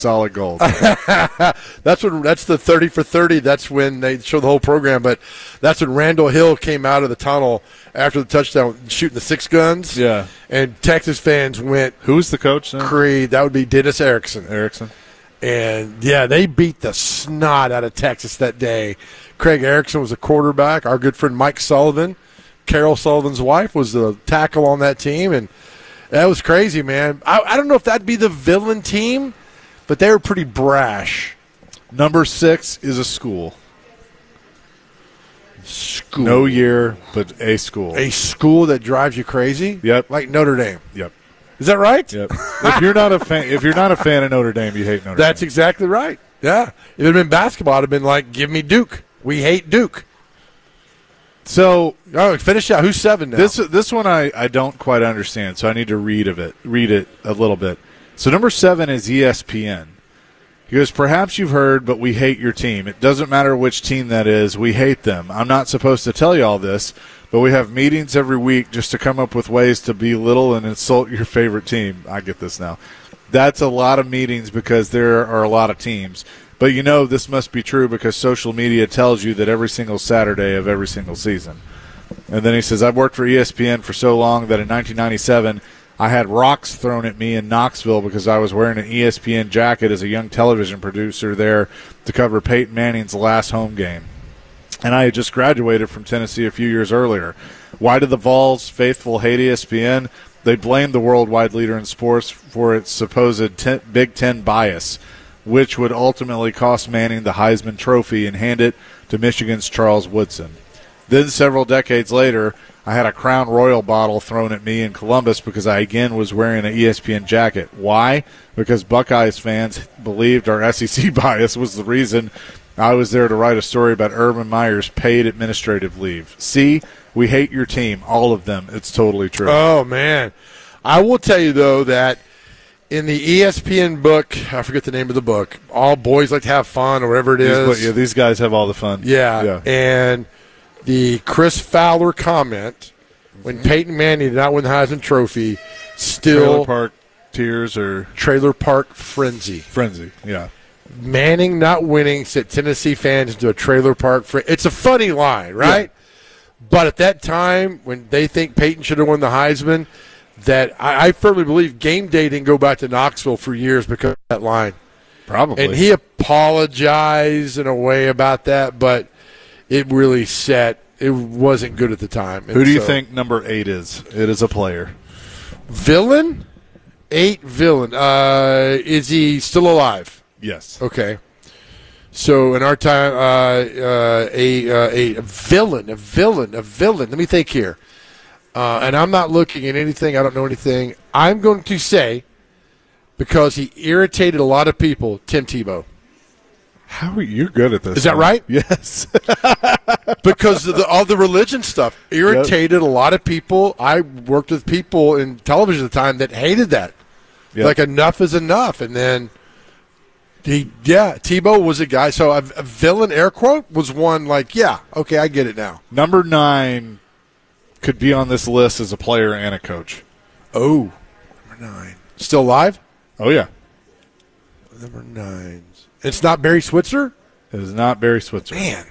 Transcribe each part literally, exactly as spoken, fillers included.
solid gold. that's when that's the thirty for thirty. That's when they show the whole program. But that's when Randall Hill came out of the tunnel after the touchdown, shooting the six guns. Yeah. And Texas fans went. Who's the coach then? Creed. That would be Dennis Erickson. Erickson. And yeah, they beat the snot out of Texas that day. Craig Erickson was a quarterback. Our good friend Mike Sullivan, Carol Sullivan's wife, was the tackle on that team, and that was crazy, man. I, I don't know if that'd be the villain team, but they were pretty brash. Number six is a school. School. No year, but a school. A school that drives you crazy? Yep. Like Notre Dame. Yep. Is that right? Yep. if you're not a fan, if you're not a fan of Notre Dame, you hate Notre That's Dame. exactly right. Yeah. If it had been basketball, I'd have been like, give me Duke. We hate Duke. So, oh, finish out. Who's seven now? This this one I, I don't quite understand, so I need to read of it. Read it a little bit. So number seven is E S P N. He goes, perhaps you've heard, but we hate your team. It doesn't matter which team that is. We hate them. I'm not supposed to tell you all this, but we have meetings every week just to come up with ways to belittle and insult your favorite team. I get this now. That's a lot of meetings because there are a lot of teams. But you know this must be true because social media tells you that every single Saturday of every single season. And then he says, I've worked for E S P N for so long that in nineteen ninety-seven I had rocks thrown at me in Knoxville because I was wearing an E S P N jacket as a young television producer there to cover Peyton Manning's last home game. And I had just graduated from Tennessee a few years earlier. Why did the Vols faithful hate E S P N? They blamed the worldwide leader in sports for its supposed ten, Big Ten bias, which would ultimately cost Manning the Heisman Trophy and hand it to Michigan's Charles Woodson. Then several decades later, I had a Crown Royal bottle thrown at me in Columbus because I again was wearing an E S P N jacket. Why? Because Buckeyes fans believed our S E C bias was the reason I was there to write a story about Urban Meyer's paid administrative leave. See, we hate your team, all of them. It's totally true. Oh, man. I will tell you, though, that in the E S P N book, I forget the name of the book, All Boys Like to Have Fun or whatever it is. These, yeah, these guys have all the fun. Yeah, yeah. And the Chris Fowler comment, when Peyton Manning did not win the Heisman Trophy, still Trailer Park Tears or Trailer Park Frenzy. Frenzy, yeah. Manning not winning sent Tennessee fans into a trailer park. Fr- it's a funny line, right? Yeah. But at that time, when they think Peyton should have won the Heisman, that I, I firmly believe game day didn't go back to Knoxville for years because of that line. Probably. And he apologized in a way about that, but it really set. It wasn't good at the time. And who do you so, think number eight is? It is a player. Villain? Eight villain. Uh, is he still alive? Yes. Okay. So in our time, uh, uh, a, uh, a villain, a villain, a villain. Let me think here. Uh, and I'm not looking at anything. I don't know anything. I'm going to say, because he irritated a lot of people, Tim Tebow. How are you you're good at this? Is that right? Yes. Because of the, all the religion stuff irritated yep. a lot of people. I worked with people in television at the time that hated that. Yep. Like, enough is enough. And then, he, yeah, Tebow was a guy. So a, a villain, air quote, was one like, yeah, okay, I get it now. Number nine could be on this list as a player and a coach. Oh, number nine. Still alive? Oh, yeah. Number nine. It's not Barry Switzer? It is not Barry Switzer. Man.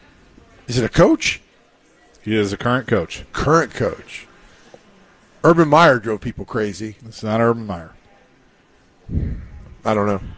Is it a coach? He is a current coach. Current coach. Urban Meyer drove people crazy. It's not Urban Meyer. I don't know.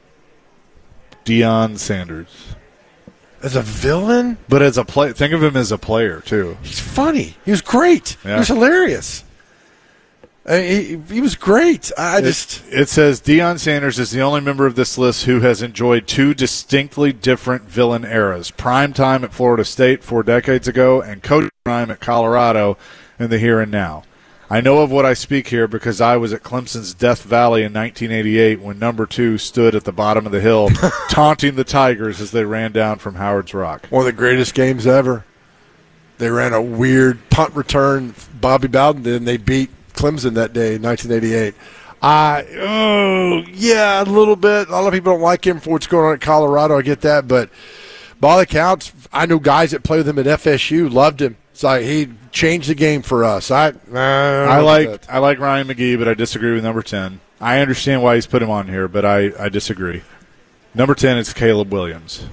Deion Sanders. As a villain? But as a play, think of him as a player, too. He's funny. He was great. Yeah. He was hilarious. I mean, he, he was great. I it, just. It says Deion Sanders is the only member of this list who has enjoyed two distinctly different villain eras. Prime time at Florida State four decades ago and coach prime at Colorado in the here and now. I know of what I speak here because I was at Clemson's Death Valley in nineteen eighty-eight when number two stood at the bottom of the hill taunting the Tigers as they ran down from Howard's Rock. One of the greatest games ever. They ran a weird punt return. Bobby Bowden did, and they beat Clemson that day in nineteen eighty-eight. I, oh, yeah, a little bit. A lot of people don't like him for what's going on at Colorado. I get that. But by all accounts, I know guys that play with him at F S U loved him. It's like he changed the game for us. I, uh, I like I like Ryan McGee, but I disagree with number ten. I understand why he's put him on here, but I, I disagree. Number ten is Caleb Williams.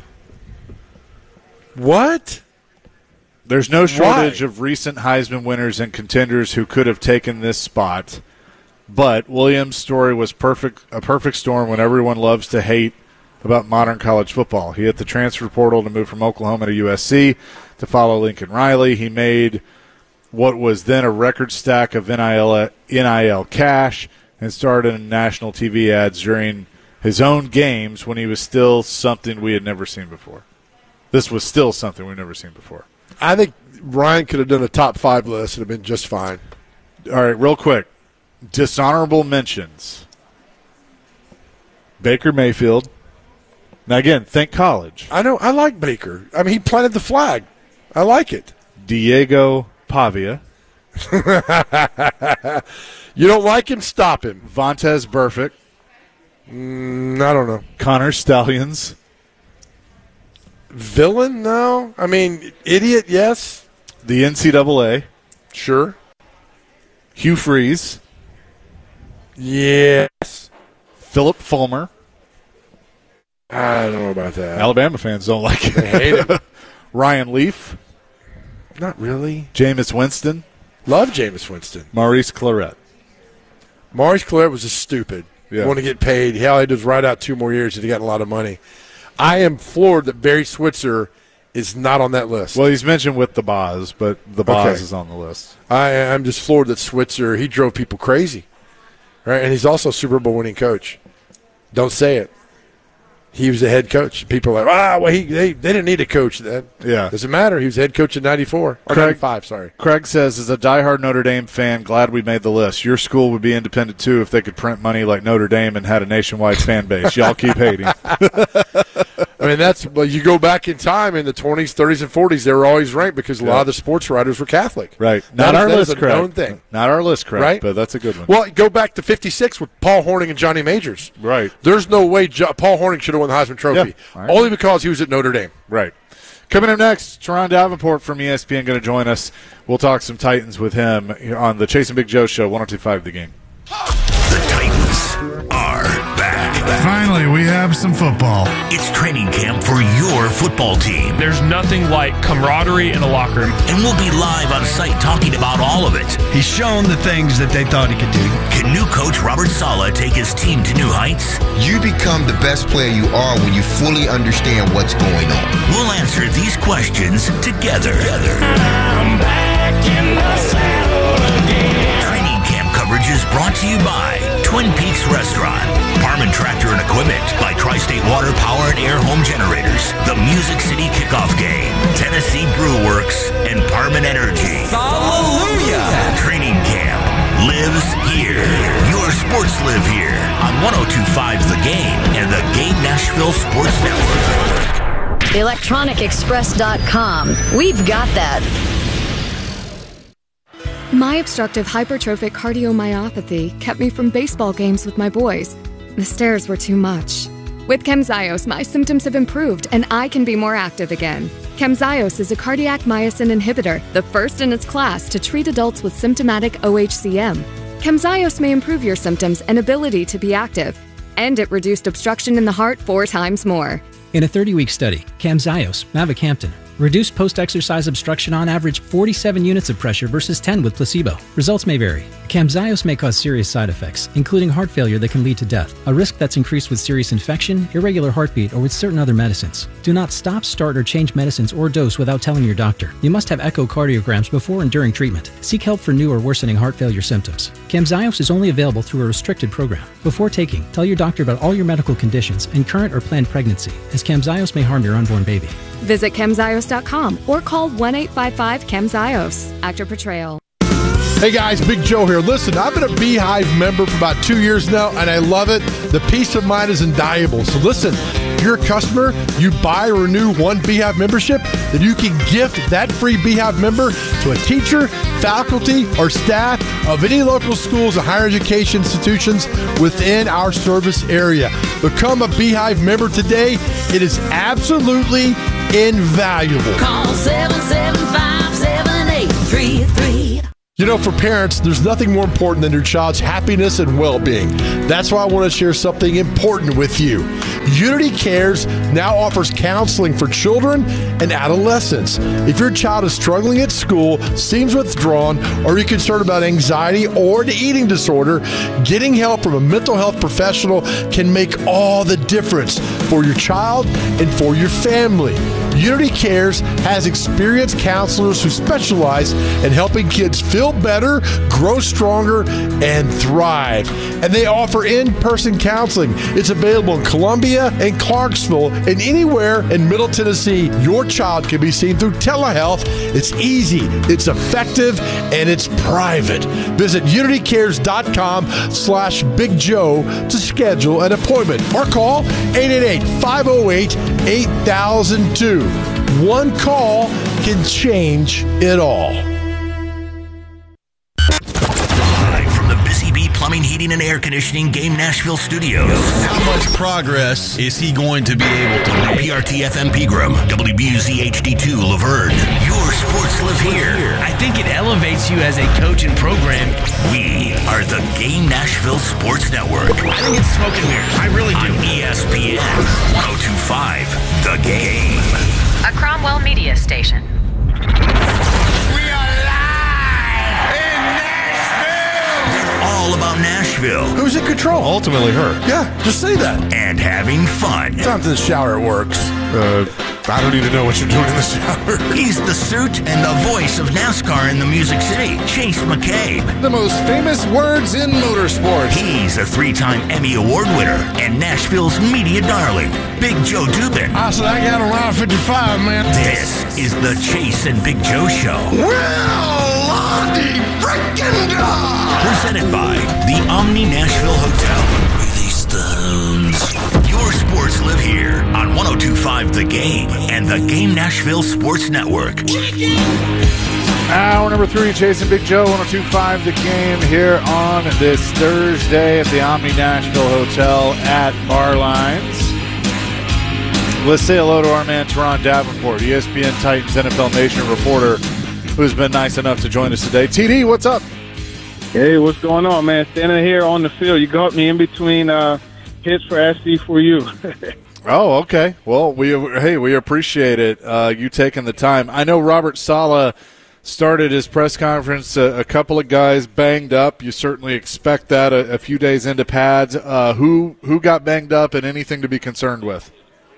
What? There's no shortage Why? of recent Heisman winners and contenders who could have taken this spot, but Williams' story was perfect, a perfect storm when everyone loves to hate about modern college football. He hit the transfer portal to move from Oklahoma to U S C to follow Lincoln Riley. He made what was then a record stack of N I L, N I L cash and started in national T V ads during his own games when he was still something we had never seen before. This was still something we've never seen before. I think Ryan could have done a top five list and have been just fine. All right, real quick. Dishonorable mentions. Baker Mayfield. Now, again, think college. I know. I like Baker. I mean, he planted the flag. I like it. Diego Pavia. You don't like him? Stop him. Vontaze Burfict. Mm, I don't know. Connor Stallions. Villain? No. I mean, idiot, yes. The N C double A. Sure. Hugh Freeze. Yes. Philip Fulmer. I don't know about that. Alabama fans don't like it. They hate him. Ryan Leaf. Not really. Jameis Winston. Love Jameis Winston. Maurice Claret. Maurice Claret was just stupid. Yeah. Want to get paid. Hell, he just ride out two more years and he got a lot of money. I am floored that Barry Switzer is not on that list. Well, he's mentioned with the Boz, but the Boz Okay. is on the list. I, I'm just floored that Switzer, he drove people crazy. Right? And he's also a Super Bowl winning coach. Don't say it. He was the head coach. People are like, ah, well, he, they, they didn't need a coach then. Yeah. Doesn't matter. He was head coach in ninety-four. Or Craig- ninety-five, sorry. Craig says, as a diehard Notre Dame fan, glad we made the list. Your school would be independent, too, if they could print money like Notre Dame and had a nationwide fan base. Y'all keep hating. I mean, that's, well, you go back in time in the twenties, thirties, and forties, they were always ranked because a lot Yeah. of the sports writers were Catholic. Right. That Not is- our that list, is a Craig. known thing. Not our list, Craig, Right? but that's a good one. Well, go back to fifty-six with Paul Hornung and Johnny Majors. Right. There's no way jo- Paul Hornung should have won the Heisman Trophy. Yeah. Right. Only because he was at Notre Dame. Right. Coming up next, Teron Davenport from E S P N going to join us. We'll talk some Titans with him here on the Chase and Big Joe Show, one oh two point five The Game. The Titans are back. Finally, we have some football. It's training camp for your football team. There's nothing like camaraderie in a locker room. And we'll be live on site talking about all of it. He's shown the things that they thought he could do. Can new coach Robert Saleh take his team to new heights? You become the best player you are when you fully understand what's going on. We'll answer these questions together. I'm back in the saddle again. Training camp coverage is brought to you by Twin Peaks Restaurant, Parman Tractor and Equipment, by Tri-State Water Power and Air Home Generators, the Music City Kickoff Game, Tennessee Brew Works, and Parman Energy. Hallelujah! Training camp lives here. Your sports live here on one oh two point five The Game and the Game Nashville Sports Network. electronic express dot com. We've got that. My obstructive hypertrophic cardiomyopathy kept me from baseball games with my boys. The stairs were too much. With Camzyos, my symptoms have improved and I can be more active again. Camzyos is a cardiac myosin inhibitor, the first in its class to treat adults with symptomatic O H C M. Camzyos may improve your symptoms and ability to be active, and it reduced obstruction in the heart four times more. In a thirty-week study, Camzyos, mavacamten, reduced post-exercise obstruction on average forty-seven units of pressure versus ten with placebo. Results may vary. Camzyos may cause serious side effects, including heart failure that can lead to death, a risk that's increased with serious infection, irregular heartbeat, or with certain other medicines. Do not stop, start, or change medicines or dose without telling your doctor. You must have echocardiograms before and during treatment. Seek help for new or worsening heart failure symptoms. Camzyos is only available through a restricted program. Before taking, tell your doctor about all your medical conditions and current or planned pregnancy, as Camzyos may harm your unborn baby. Visit camzyos dot com or call one eight five five CAMZYOS. Actor portrayal. Hey guys, Big Joe here. Listen, I've been a Beehive member for about two years now, and I love it. The peace of mind is invaluable. So listen, if you're a customer, you buy or renew one Beehive membership, then you can gift that free Beehive member to a teacher, faculty, or staff of any local schools and higher education institutions within our service area. Become a Beehive member today. It is absolutely invaluable. Call seven seven five, seven eight three three. You know, for parents, there's nothing more important than your child's happiness and well-being. That's why I want to share something important with you. Unity Cares now offers counseling for children and adolescents. If your child is struggling at school, seems withdrawn, or you're concerned about anxiety or an eating disorder, getting help from a mental health professional can make all the difference for your child and for your family. Unity Cares has experienced counselors who specialize in helping kids feel better, grow stronger, and thrive. And they offer in-person counseling. It's available in Columbia and Clarksville and anywhere in Middle Tennessee. Your child can be seen through telehealth. It's easy, it's effective, and it's private. Visit unitycares.com slash Big Joe to schedule an appointment or call eight eight eight, five oh eight, eight thousand two. One call can change it all. Live from the Busy Bee Plumbing, Heating, and Air Conditioning Game Nashville Studios. How much progress is he going to be able to make? P R T F M Pegram, W B U Z H D two Laverne. Your sports live here. I think it elevates you as a coach and program. We are the Game Nashville Sports Network. I think it's smoke and mirrors. I really do. On E S P N one oh two point five, The Game. A Cromwell Media Station. We are live in Nashville. They're all about Nashville. Who's in control? Ultimately her. Yeah, just say that. And having fun. Sometimes in the shower it works. Uh, I don't even know what you're doing in the shower. He's the suit and the voice of NASCAR in the Music City, Chase McCabe. The most famous words in motorsports. He's a three-time Emmy Award winner and Nashville's media darling, Big Joe Dubin. I said I got around fifty-five, man. This is the Chase and Big Joe Show. Well, Lonnie freaking God! Presented by the Omni Nashville Hotel. Release the hounds. Your sports live here on one oh two point five The Game and the Game Nashville Sports Network. Hour number three, Chase and Big Joe, one oh two point five The Game here on this Thursday at the Omni Nashville Hotel at Barlines. Let's say hello to our man, Teron Davenport, E S P N Titans N F L Nation reporter, who's been nice enough to join us today. T D, what's up? Hey, what's going on, man? Standing here on the field. You got me in between uh, hits for S C for you. Oh, okay. Well, we hey, we appreciate it. Uh, you taking the time. I know Robert Saleh started his press conference. A, a couple of guys banged up. You certainly expect that a, a few days into pads. Uh, who who got banged up, and anything to be concerned with?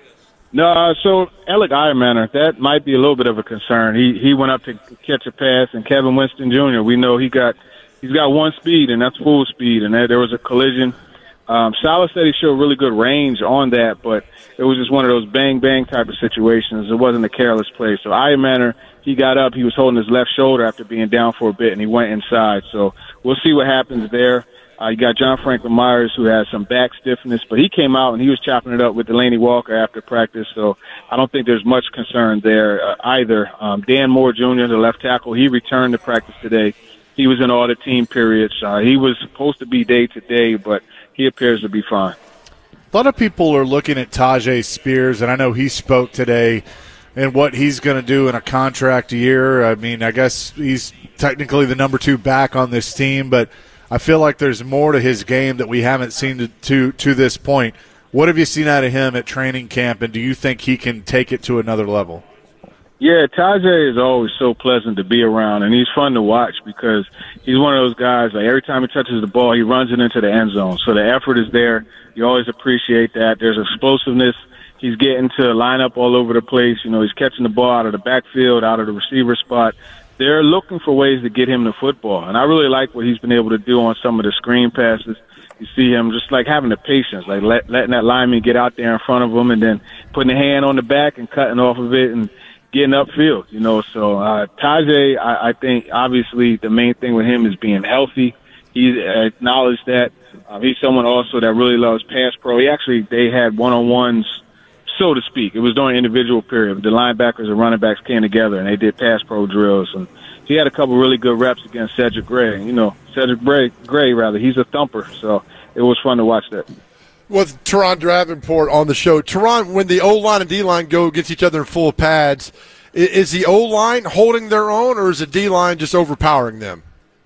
No, uh, so Alec Eiermanner, that might be a little bit of a concern. He he went up to catch a pass, and Kevin Winston Junior, we know he got he's got one speed, and that's full speed, and there, there was a collision. Um, Saleh said he showed really good range on that, but it was just one of those bang-bang type of situations. It wasn't a careless play. So Eiermanner, he got up. He was holding his left shoulder after being down for a bit, and he went inside. So we'll see what happens there. Uh, you got John Franklin Myers, who has some back stiffness, but he came out and he was chopping it up with Delaney Walker after practice. So I don't think there's much concern there uh, either. Um, Dan Moore Junior, the left tackle, he returned to practice today. He was in all the team periods. Uh, he was supposed to be day-to-day, but he appears to be fine. A lot of people are looking at Tyjae Spears, and I know he spoke today and what he's going to do in a contract year. I mean, I guess he's technically the number two back on this team, but I feel like there's more to his game that we haven't seen to, to, to this point. What have you seen out of him at training camp, and do you think he can take it to another level? Yeah, Tyjae is always so pleasant to be around, and he's fun to watch because he's one of those guys, like every time he touches the ball, he runs it into the end zone. So the effort is there. You always appreciate that. There's explosiveness. He's getting to line up all over the place. You know, he's catching the ball out of the backfield, out of the receiver spot. They're looking for ways to get him the football, and I really like what he's been able to do on some of the screen passes. You see him just like having the patience, like let, letting that lineman get out there in front of him and then putting a hand on the back and cutting off of it and getting upfield, you know. So uh, Tyjae, I, I think obviously the main thing with him is being healthy. He acknowledged that. Uh, he's someone also that really loves pass pro. He actually, they had one-on-ones, so to speak. It was during individual period. The linebackers and running backs came together, and they did pass pro drills. And he had a couple really good reps against Cedric Gray. You know, Cedric Gray, Gray rather, he's a thumper. So it was fun to watch that. With Teron Davenport on the show. Teron, when the O-line and D-line go against each other in full pads, is the O-line holding their own, or is the D-line just overpowering them?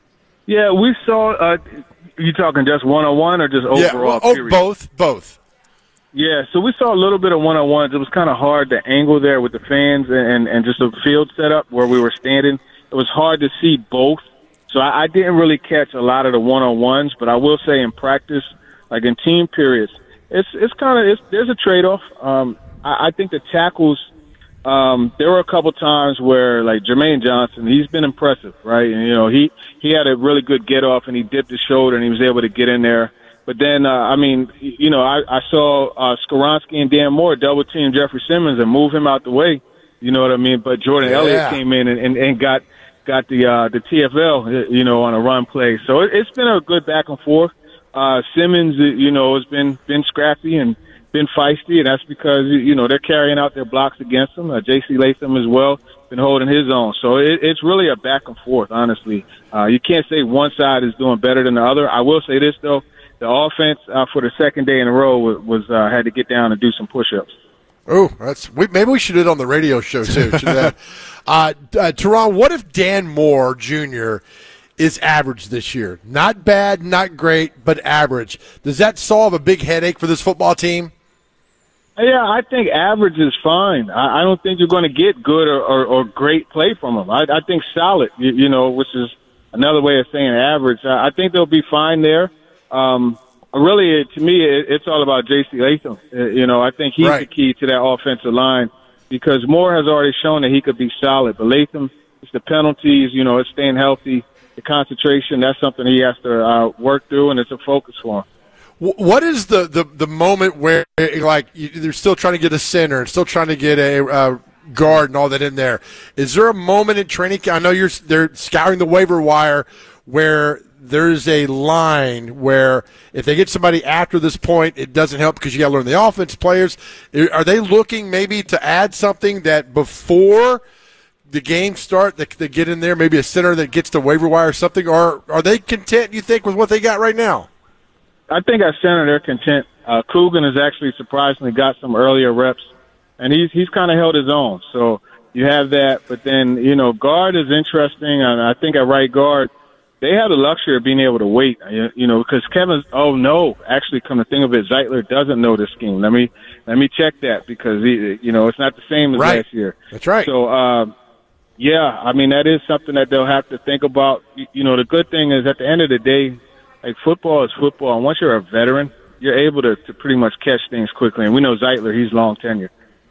Yeah, we saw. Uh, you talking just one on one or just overall? Yeah, well, oh, period? both, both. Yeah, so we saw a little bit of one on ones. It was kind of hard to angle there with the fans and and just a field setup where we were standing. It was hard to see both, so I, I didn't really catch a lot of the one on ones. But I will say in practice, like in team periods, it's it's kind of it's, there's a trade off. Um, I, I think the tackles. Um, there were a couple times where, like Jermaine Johnson, he's been impressive, right? And you know, he he had a really good get off, and he dipped his shoulder, and he was able to get in there. But then, uh, I mean, you know, I, I saw uh, Skoronski and Dan Moore double team Jeffrey Simmons and move him out the way. You know what I mean? But Jordan yeah. Elliott came in and, and, and got got the uh, the T F L, you know, on a run play. So it, it's been a good back and forth. Uh, Simmons, you know, has been been scrappy and been feisty, and that's because, you know, they're carrying out their blocks against him. Uh, J C Latham as well, been holding his own. So it, it's really a back and forth, honestly. Uh, you can't say one side is doing better than the other. I will say this, though. The offense uh, for the second day in a row was, was uh, had to get down and do some push-ups. Oh, that's we, maybe we should do it on the radio show, too. Should that, uh, uh, Teron, what if Dan Moore Junior is average this year? Not bad, not great, but average. Does that solve a big headache for this football team? Yeah, I think average is fine. I, I don't think you're going to get good or, or, or great play from them. I, I think solid, you, you know, which is another way of saying average. I, I think they'll be fine there. Um, really, to me, it, it's all about J C Latham. Uh, you know, I think he's right. the key to that offensive line because Moore has already shown that he could be solid. But Latham, it's the penalties, you know, it's staying healthy, the concentration. That's something he has to uh, work through, and it's a focus for him. What is the, the, the moment where, like, they're still trying to get a center and still trying to get a uh, guard and all that in there? Is there a moment in training camp? I know you're they're scouring the waiver wire where there's a line where if they get somebody after this point, it doesn't help because you got to learn the offense players. Are they looking maybe to add something that before the game start that they get in there, maybe a center that gets the waiver wire or something? Or are they content, you think, with what they got right now? I think at center they're content. Uh, Coogan has actually surprisingly got some earlier reps, and he's he's kind of held his own. So you have that, but then, you know, guard is interesting, and I think at right guard they have the luxury of being able to wait, you know, because Kevin's, oh, no, actually, come to think of it, Zeitler doesn't know the scheme. Let me let me check that because, he, you know, it's not the same as right. last year. That's right. So, uh, yeah, I mean, that is something that they'll have to think about. You know, the good thing is at the end of the day, like, football is football, and once you're a veteran, you're able to, to pretty much catch things quickly. And we know Zeitler, he's long tenured.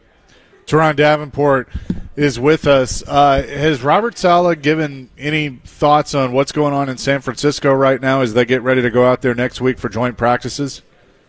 Teron Davenport is with us. Uh, has Robert Saleh given any thoughts on what's going on in San Francisco right now as they get ready to go out there next week for joint practices?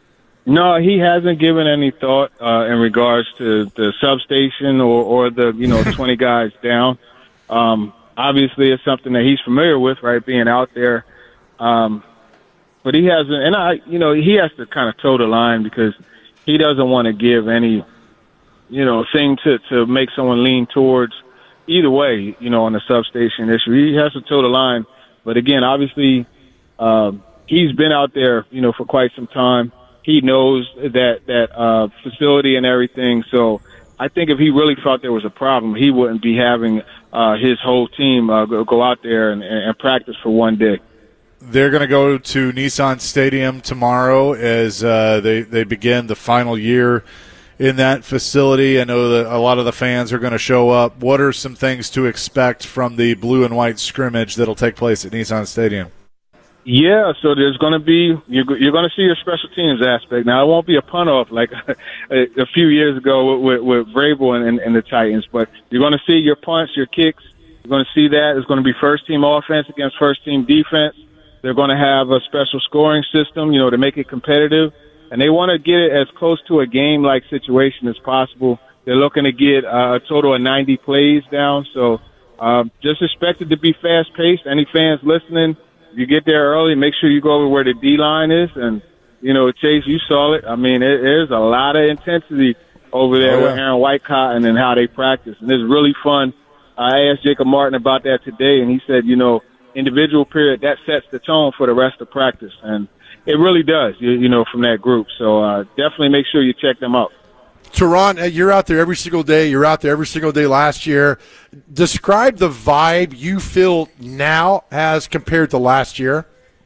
No, he hasn't given any thought uh, in regards to the substation or, or the, you know, twenty guys down. Um, obviously, it's something that he's familiar with, right, being out there. Um, but he hasn't, and I, you know, he has to kind of toe the line because he doesn't want to give any, you know, thing to, to make someone lean towards either way, you know, on the substation issue. He has to toe the line. But again, obviously, um, he's been out there, you know, for quite some time. He knows that, that, uh, facility and everything. So I think if he really thought there was a problem, he wouldn't be having, uh, his whole team, uh, go, go out there and, and practice for one day. They're going to go to Nissan Stadium tomorrow as, uh, they, they begin the final year in that facility. I know that a lot of the fans are going to show up. What are some things to expect from the blue and white scrimmage that'll take place at Nissan Stadium? Yeah, so there's going to be, you're, you're going to see your special teams aspect. Now, it won't be a punt off like a, a few years ago with, with, with Vrabel and, and, and the Titans, but you're going to see your punts, your kicks. You're going to see that. It's going to be first team offense against first team defense. They're going to have a special scoring system, you know, to make it competitive. And they want to get it as close to a game-like situation as possible. They're looking to get uh, a total of ninety plays down. So um, just expect it to be fast-paced. Any fans listening, if you get there early, make sure you go over where the D-line is. And, you know, Chase, you saw it. I mean, it, there's a lot of intensity over there oh, yeah. with Aaron Whitecotton and how they practice. And it's really fun. I asked Jacob Martin about that today, and he said, you know, individual period, that sets the tone for the rest of practice. And it really does, you, you know, from that group. So uh, definitely make sure you check them out. Teron, you're out there every single day. You're out there every single day last year. Describe the vibe you feel now as compared to last year.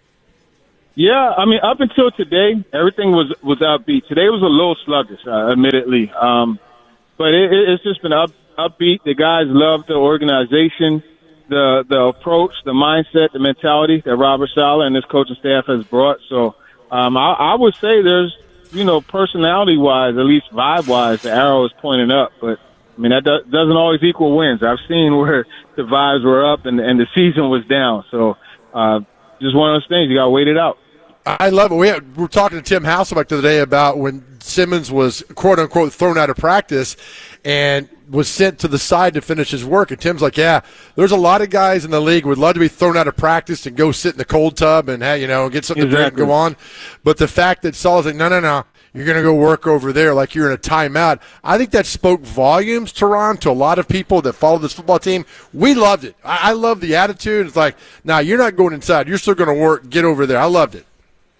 Yeah, I mean, up until today, everything was, was upbeat. Today was a little sluggish, uh, admittedly. Um, but it, it's just been up, upbeat. The guys love the organization, the the approach, the mindset, the mentality that Robert Saleh and his coaching staff has brought. So um, I, I would say there's, you know, personality-wise, at least vibe-wise, the arrow is pointing up. But, I mean, that do- doesn't always equal wins. I've seen where the vibes were up and, and the season was down. So uh, just one of those things. You got to wait it out. I love it. We, had, we were talking to Tim Hasselbeck the other day about when Simmons was, quote-unquote, thrown out of practice and was sent to the side to finish his work. And Tim's like, yeah, there's a lot of guys in the league who would love to be thrown out of practice and go sit in the cold tub and, you know, get something exactly. to drink and go on. But the fact that Saleh's like, no, no, no, you're going to go work over there like you're in a timeout, I think that spoke volumes, Teron, to a lot of people that follow this football team. We loved it. I, I love the attitude. It's like, nah, you're not going inside. You're still going to work. Get over there. I loved it.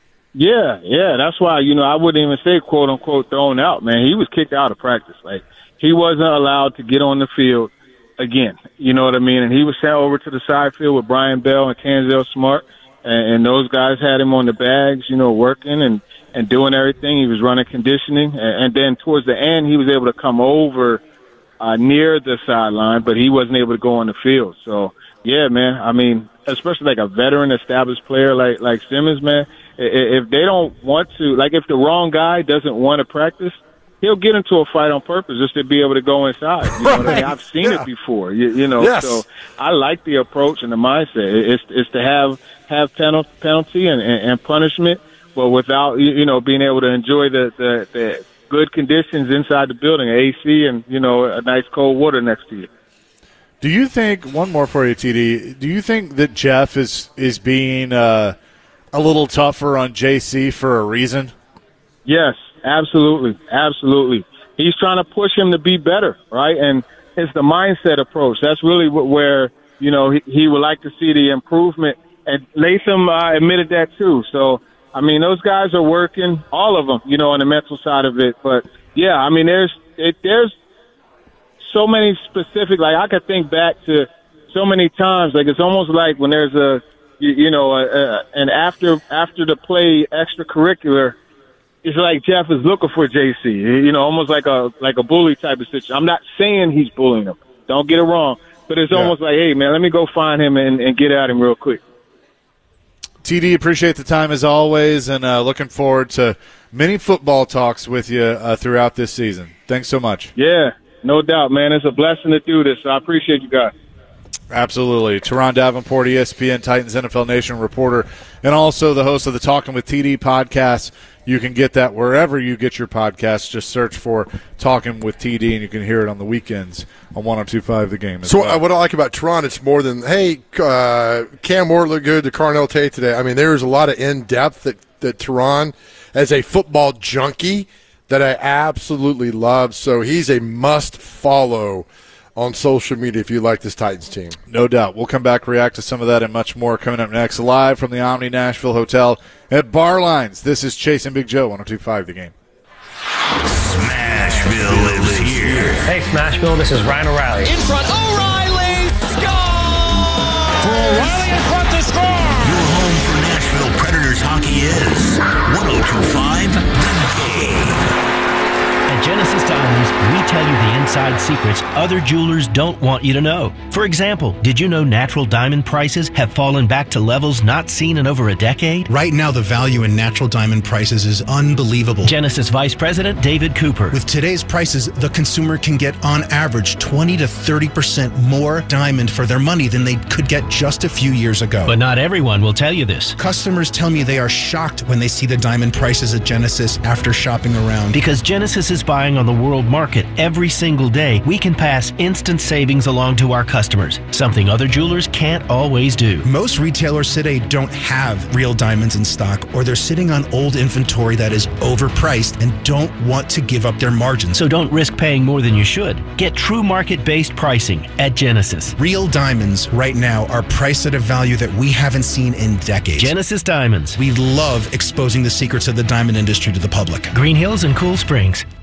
Yeah, yeah, that's why, you know, I wouldn't even say quote-unquote thrown out, man. He was kicked out of practice. Like, he wasn't allowed to get on the field again, you know what I mean? And he was sent over to the side field with Brian Bell and Kanzel Smart, and, and those guys had him on the bags, you know, working and, and doing everything. He was running conditioning, and, and then towards the end, he was able to come over uh, near the sideline, but he wasn't able to go on the field. So, yeah, man, I mean, especially like a veteran established player like, like Simmons, man, if they don't want to, like if the wrong guy doesn't want to practice, he'll get into a fight on purpose just to be able to go inside. You know what I mean? I've seen yeah. it before, you, you know. Yes. So I like the approach and the mindset. It's, it's to have have penalty, penalty and, and, and punishment, but without, you know, being able to enjoy the, the, the good conditions inside the building, A C and, you know, a nice cold water next to you. Do you think, one more for you, T D, do you think that Jeff is, is being uh, – a little tougher on J C for a reason? Yes, absolutely, absolutely. He's trying to push him to be better, right? And it's the mindset approach. That's really where, you know, he, he would like to see the improvement. And Latham uh, admitted that too. So, I mean, those guys are working, all of them, you know, on the mental side of it. But, yeah, I mean, there's it, there's so many specific, like I could think back to so many times. Like it's almost like when there's a, You, you know, uh, uh, and after after the play extracurricular, it's like Jeff is looking for J C. You know, almost like a like a bully type of situation. I'm not saying he's bullying him. Don't get it wrong. But it's yeah. almost like, hey, man, let me go find him and, and get at him real quick. T D, appreciate the time as always, and uh, looking forward to many football talks with you uh, throughout this season. Thanks so much. Yeah, no doubt, man. It's a blessing to do this. So I appreciate you guys. Absolutely. Teron Davenport, E S P N Titans N F L Nation reporter, and also the host of the Talking with T D podcast. You can get that wherever you get your podcasts. Just search for Talking with T D, and you can hear it on the weekends on one oh two point five The Game. So well. what I like about Teron, it's more than, hey, uh, Cam Ward looked good to Carnell Tate today. I mean, there's a lot of in-depth that, that Teron, as a football junkie, that I absolutely love. So he's a must-follow on social media if you like this Titans team. No doubt. We'll come back, react to some of that and much more coming up next. Live from the Omni Nashville Hotel at Barlines. This is Chase and Big Joe, one oh two point five The Game. Smashville lives here. Hey, Smashville, this is Ryan O'Reilly. In front, O'Reilly, score! For O'Reilly in front to score! Your home for Nashville Predators hockey is one oh two point five The Game. At Genesis Diamonds, we tell you the inside secrets other jewelers don't want you to know. For example, did you know natural diamond prices have fallen back to levels not seen in over a decade? Right now, the value in natural diamond prices is unbelievable. Genesis Vice President David Cooper. With today's prices, the consumer can get on average twenty to thirty percent more diamond for their money than they could get just a few years ago. But not everyone will tell you this. Customers tell me they are shocked when they see the diamond prices at Genesis after shopping around. Because Genesis is buying on the world market every single day, we can pass instant savings along to our customers, something other jewelers can't always do. Most retailers today don't have real diamonds in stock, or they're sitting on old inventory that is overpriced and don't want to give up their margins. So don't risk paying more than you should. Get true market-based pricing at Genesis. Real diamonds right now are priced at a value that we haven't seen in decades. Genesis Diamonds. We love exposing the secrets of the diamond industry to the public. Green Hills and Cool Springs.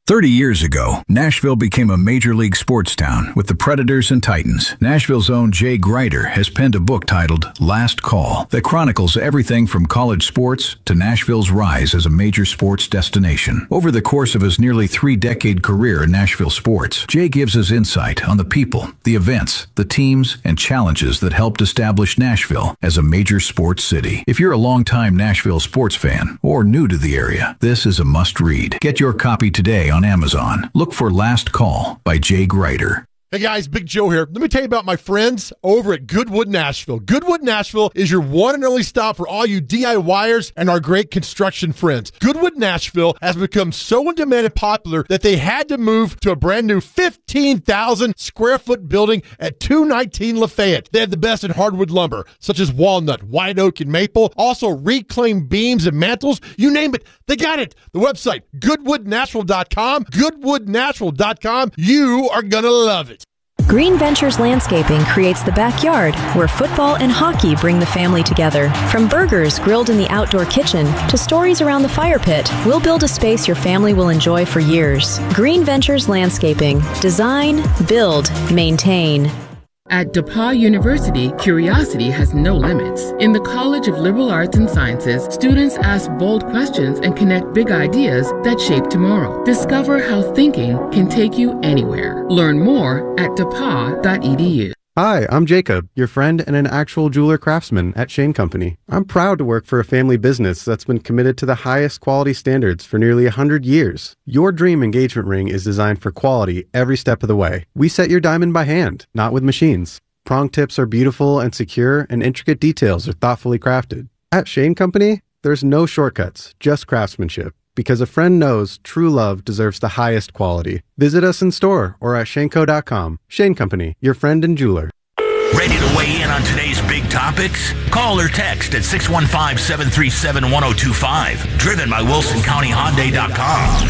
thirty years ago, Nashville became a major league sports town with the Predators and Titans. Nashville's own Jay Greider has penned a book titled Last Call that chronicles everything from college sports to Nashville's rise as a major sports destination. Over the course of his nearly three-decade career in Nashville sports, Jay gives us insight on the people, the events, the teams, and challenges that helped establish Nashville as a major sports city. If you're a longtime Nashville sports fan or new to the area, this is a must-read. Get your copy today on Amazon. Look for Last Call by Jay Greider. Hey guys, Big Joe here. Let me tell you about my friends over at Goodwood Nashville. Goodwood Nashville is your one and only stop for all you DIYers and our great construction friends. Goodwood Nashville has become so in demand and popular that they had to move to a brand new fifteen thousand square foot building at two nineteen Lafayette. They have the best in hardwood lumber, such as walnut, white oak, and maple. Also reclaimed beams and mantles. You name it, they got it. The website, goodwood nashville dot com. goodwood nashville dot com. You are going to love it. Green Ventures Landscaping creates the backyard where football and hockey bring the family together. From burgers grilled in the outdoor kitchen to stories around the fire pit, we'll build a space your family will enjoy for years. Green Ventures Landscaping. Design, build, maintain. At DePauw University, curiosity has no limits. In the College of Liberal Arts and Sciences, students ask bold questions and connect big ideas that shape tomorrow. Discover how thinking can take you anywhere. Learn more at depaw dot e d u. Hi, I'm Jacob, your friend and an actual jeweler craftsman at Shane Company. I'm proud to work for a family business that's been committed to the highest quality standards for nearly one hundred years. Your dream engagement ring is designed for quality every step of the way. We set your diamond by hand, not with machines. Prong tips are beautiful and secure, and intricate details are thoughtfully crafted. At Shane Company, there's no shortcuts, just craftsmanship. Because a friend knows true love deserves the highest quality. Visit us in store or at shaneco dot com. Shane Company, your friend and jeweler. Ready to weigh in on today's big topics? Call or text at six one five, seven three seven, one oh two five. Driven by Wilson County Hyundai dot com.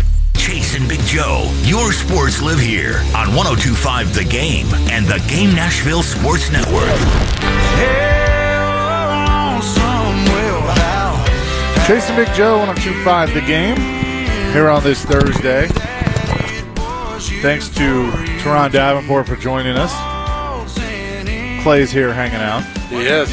Chase and Big Joe, your sports live here on one oh two five The Game and the Game Nashville Sports Network. Chase and Big Joe, one oh two five The Game, here on this Thursday. Thanks to Teron Davenport for joining us. Clay's here hanging out. He is.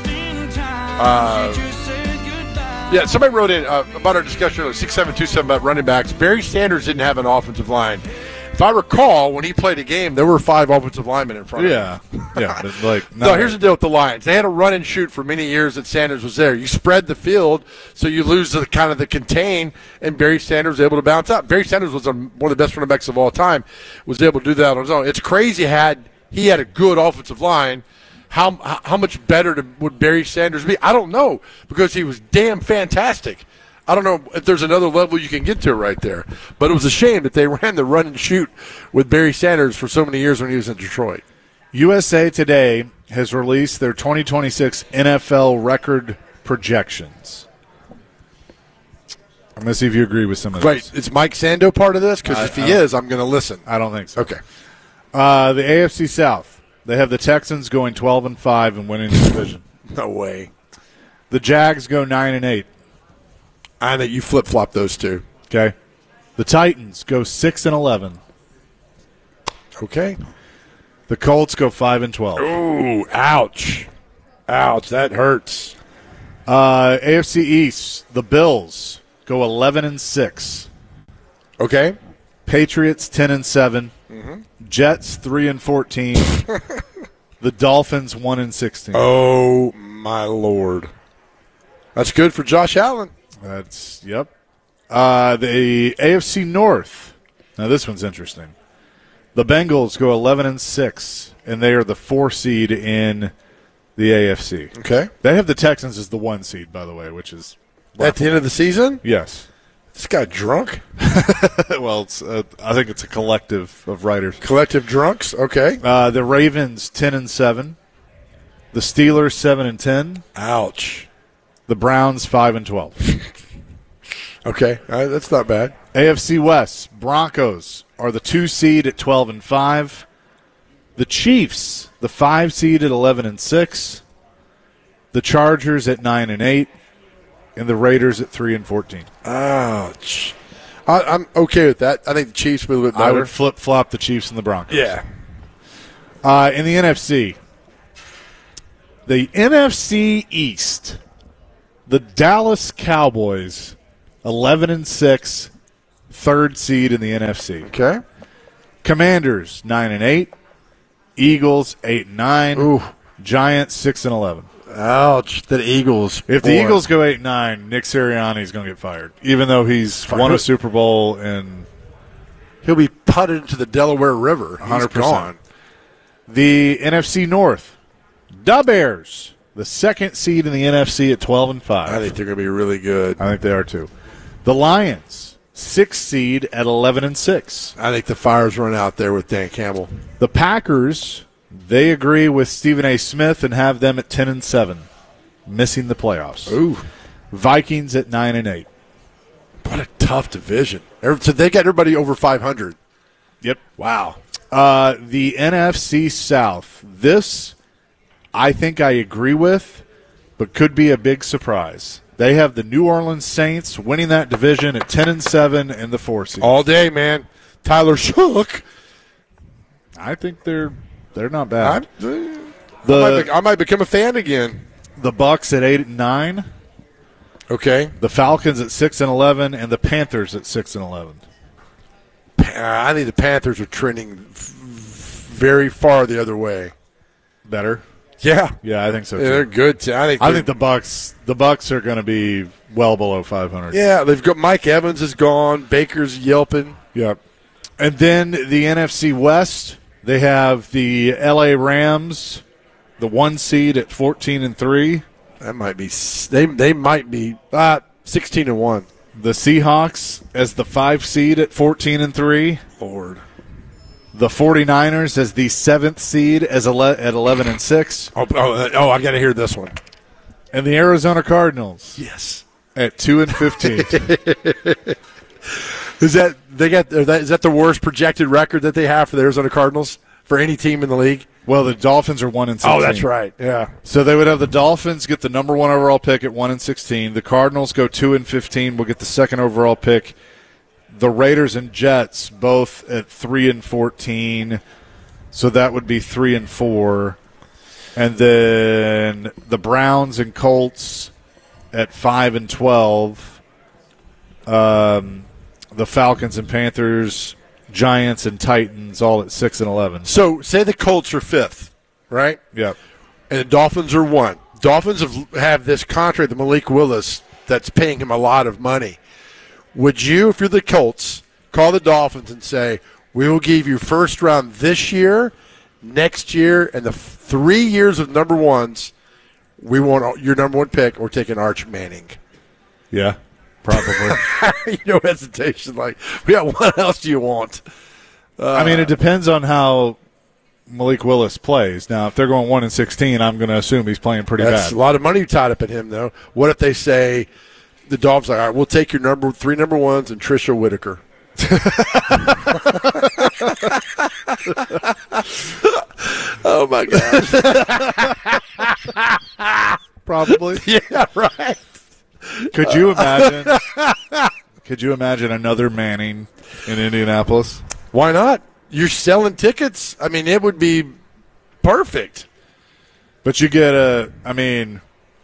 Uh, yeah, somebody wrote in uh, about our discussion earlier, six seven two seven, about running backs. Barry Sanders didn't have an offensive line. If I recall, when he played a game, there were five offensive linemen in front of yeah. him. Yeah, but like no, here's the deal with the Lions. They had a run and shoot for many years that Sanders was there. You spread the field, so you lose the kind of the contain, and Barry Sanders was able to bounce out. Barry Sanders was a, one of the best running backs of all time, was able to do that on his own. It's crazy had he had a good offensive line. How how much better to, would Barry Sanders be? I don't know, because he was damn fantastic. I don't know if there's another level you can get to right there. But it was a shame that they ran the run and shoot with Barry Sanders for so many years when he was in Detroit. U S A Today has released their twenty twenty-six N F L record projections. I'm going to see if you agree with some of Wait, this. is Mike Sando part of this? Because I- if he I don't- is, I'm going to listen. I don't think so. Okay. Uh, the A F C South, they have the Texans going twelve and five and winning the division. No way. The Jags go nine and eight. I think you flip-flop those two. Okay. The Titans go six and eleven. Okay. The Colts go five and twelve. Ooh, ouch. Ouch, that hurts. Uh, A F C East, the Bills go eleven and six. Okay. Patriots ten and seven. Mhm. Jets three and fourteen. The Dolphins one and sixteen. Oh, my Lord. That's good for Josh Allen. That's, yep. Uh, the A F C North. Now, this one's interesting. The Bengals go eleven and six, and they are the four seed in the A F C. Okay. They have the Texans as the one seed, by the way, which is At the end of the season? Yes. This guy drunk? Well, it's, uh, I think it's a collective of writers. Collective drunks? Okay. Uh, the Ravens ten and seven. The Steelers seven and ten. Ouch. The Browns five and twelve. Okay, uh, that's not bad. A F C West, Broncos are the two seed at twelve and five. The Chiefs, the five seed at eleven and six. The Chargers at nine and eight, and the Raiders at three and fourteen. Ouch. I, I'm okay with that. I think the Chiefs will be a little bit better. I would flip flop the Chiefs and the Broncos. Yeah. Uh, in the N F C, the N F C East, the Dallas Cowboys, eleven and six, third seed in the N F C. Okay. Commanders nine and eight, Eagles eight and nine, Ooh. Giants six and eleven. Ouch! The Eagles. If the boy. Eagles go eight and nine, Nick Sirianni is going to get fired, even though he's Fired. won a Super Bowl and he'll be putted into the Delaware River. one hundred He's gone. percent. The N F C North, the Bears, the second seed in the N F C at twelve and five. I think they're going to be really good. I think they are too. The Lions, sixth seed at eleven and six. I think the fire's run out there with Dan Campbell. The Packers, they agree with Stephen A. Smith and have them at ten and seven, missing the playoffs. Ooh. Vikings at nine and eight. What a tough division. So they got everybody over five hundred. Yep. Wow. Uh, the N F C South. This, I think I agree with, but could be a big surprise. They have the New Orleans Saints winning that division at ten and seven in the four seed. All day, man. Tyler Shook. I think they're they're not bad. I'm, The I, might be, I might become a fan again. the Bucks at eight and nine. Okay. The Falcons at six and eleven, and the Panthers at six and eleven. I think the Panthers are trending f- very far the other way. Better. Yeah. Yeah, I think so too. Yeah, they're good. Too. I think. I think the Bucks. The Bucks are going to be well below five hundred. Yeah, they've got Mike Evans is gone. Baker's yelping. Yep. And then the N F C West. They have the L A Rams, the one seed at fourteen and three. That might be. They they might be uh, sixteen and one. The Seahawks as the five seed at fourteen and three. Lord. The 49ers as the seventh seed as ele- at eleven and six. Oh, oh, oh I got to hear this one. And the Arizona Cardinals. Yes. At two and fifteen. Is that they got? Is that the worst projected record that they have for the Arizona Cardinals for any team in the league? Well, the Dolphins are one and sixteen. Oh, that's right. Yeah. So they would have the Dolphins get the number one overall pick at one and sixteen. The Cardinals go two and fifteen. Will get the second overall pick. The Raiders and Jets both at three and fourteen. So that would be three and four. And then the Browns and Colts at five and twelve. Um, the Falcons and Panthers, Giants and Titans all at six and eleven. So say the Colts are fifth, right? Yep. And the Dolphins are one. Dolphins have, have this contract with Malik Willis that's paying him a lot of money. Would you, if you're the Colts, call the Dolphins and say, we will give you first round this year, next year, and the f- three years of number ones, we want your number one pick, or taking Arch Manning? Yeah, probably. No hesitation. Like, yeah, what else do you want? Uh, I mean, it depends on how Malik Willis plays. Now, if they're going one and sixteen, I'm going to assume he's playing pretty that's bad. a lot of money tied up in him, though. What if they say the Dolphins are, all right, we'll take your number three number ones and Trisha Whitaker? Oh my gosh. Probably. Yeah, right. Could you imagine Could you imagine another Manning in Indianapolis? Why not? You're selling tickets? I mean, it would be perfect. But you get a I mean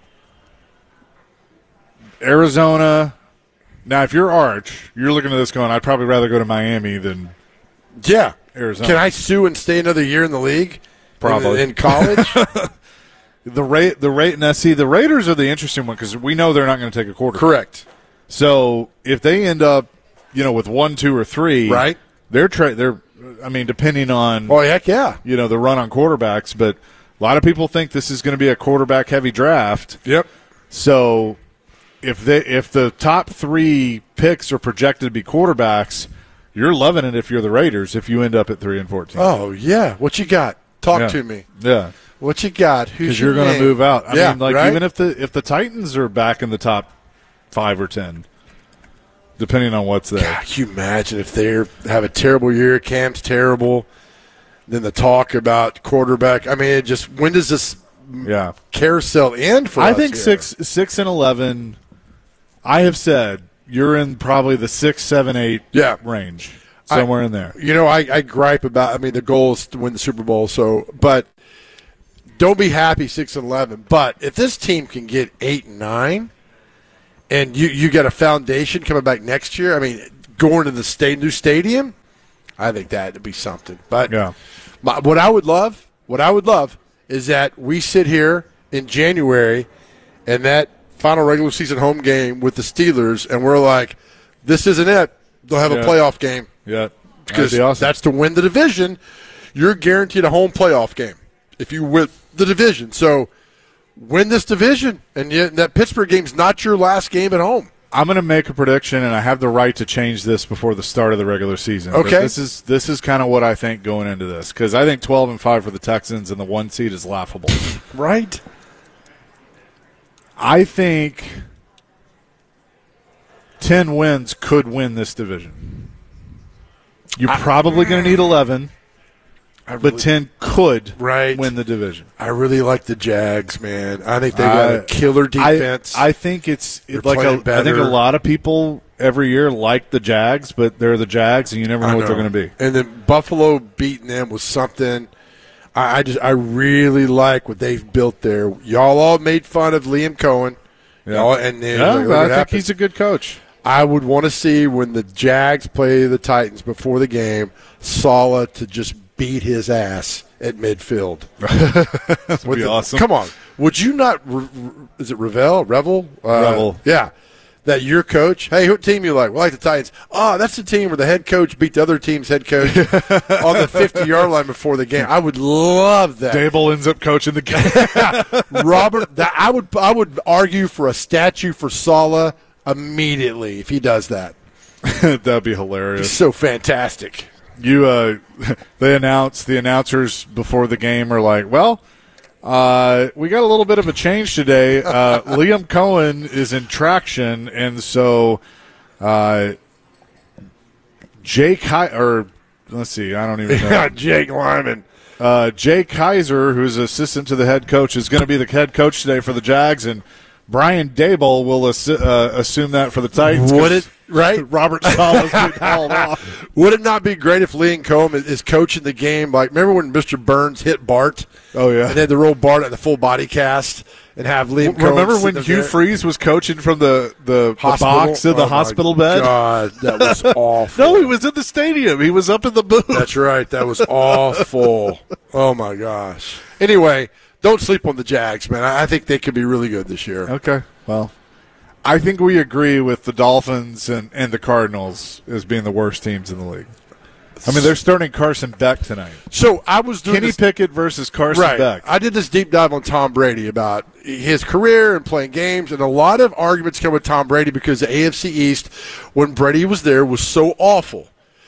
Arizona. Now, if you're Arch, you're looking at this going, I'd probably rather go to Miami than Yeah. Arizona. Can I sue and stay another year in the league? Probably. In, in college? The rate, the rate, now see, the Raiders are the interesting one because we know they're not going to take a quarterback. Correct. So if they end up, you know, with one, two, or three, right? They're tra- they're, I mean, depending on, oh heck yeah, you know, the run on quarterbacks. But a lot of people think this is going to be a quarterback heavy draft. Yep. So if they if the top three picks are projected to be quarterbacks, you're loving it if you're the Raiders. If you end up at three and fourteen. Oh yeah, what you got? Talk yeah. to me. Yeah. What you got? Who's Because your you're going to move out. I yeah, mean, like right? even if the if the Titans are back in the top five or ten, depending on what's there. God, can you imagine if they have a terrible year? Cam's terrible. Then the talk about quarterback. I mean, it just when does this yeah. carousel end for I us think here? six six and eleven. I have said, you're in probably the six, seven, eight yeah. range, somewhere I, in there. You know, I, I gripe about. I mean, the goal is to win the Super Bowl. So, but don't be happy six and eleven. But if this team can get eight and nine, and you you get a foundation coming back next year, I mean, going to the state new stadium, I think that would be something. But yeah. my, what I would love, what I would love, is that we sit here in January, and that final regular season home game with the Steelers, and we're like, this isn't it. They'll have yeah. a playoff game. Yeah. Because be awesome. That's to win the division. You're guaranteed a home playoff game if you win the division. So win this division, and yet that Pittsburgh game's not your last game at home. I'm going to make a prediction, and I have the right to change this before the start of the regular season. Okay. But this is this is kind of what I think going into this, because I think twelve and five for the Texans and the one seed is laughable. Right. I think ten wins could win this division. You're I, probably going to need eleven, really, but ten could right. win the division. I really like the Jags, man. I think they got uh, a killer defense. I, I think it's it, like a, I think a lot of people every year like the Jags, but they're the Jags, and you never know, know. what they're going to be. And then Buffalo beating them was something. I, I just I really like what they've built there. Y'all all made fun of Liam Cohen. Yeah, y'all, and then yeah like, I think happened. he's a good coach. I would want to see when the Jags play the Titans before the game, Saleh to just beat his ass at midfield. That would be the, awesome. Come on. Would you not – is it Revel? Revel? Uh, Revel. Yeah. That your coach, hey, what team you like? We like the Titans. Oh, that's the team where the head coach beat the other team's head coach on the fifty-yard line before the game. I would love that. Dable ends up coaching the game. Robert, that, I would I would argue for a statue for Saleh immediately if he does that. That'd be hilarious. He's so fantastic. You, uh, they announced, the announcers before the game are like, well, uh, we got a little bit of a change today. Uh, Liam Cohen is in traction, and so uh, Jake, Hi- or let's see, I don't even know. Yeah, Jake Lyman. Uh, Jay Kaiser, who's assistant to the head coach, is going to be the head coach today for the Jags, and Brian Dable will assu- uh, assume that for the Titans. Would it, right? Robert Saleh's being called off. Would it not be great if Liam Cohen is, is coaching the game? Like, remember when Mister Burns hit Bart? Oh, yeah. And they had to roll Bart at the full body cast and have Liam Cohen. Remember when Hugh there? Freeze was coaching from the, the, the box in the oh hospital bed? God, that was awful. No, he was in the stadium. He was up in the booth. That's right. That was awful. Oh, my gosh. Anyway, don't sleep on the Jags, man. I think they could be really good this year. Okay. Well, I think we agree with the Dolphins and, and the Cardinals as being the worst teams in the league. I mean, they're starting Carson Beck tonight. So I was doing Kenny this, Pickett versus Carson right. Beck. I did this deep dive on Tom Brady about his career and playing games, and a lot of arguments come with Tom Brady because the A F C East, when Brady was there, was so awful.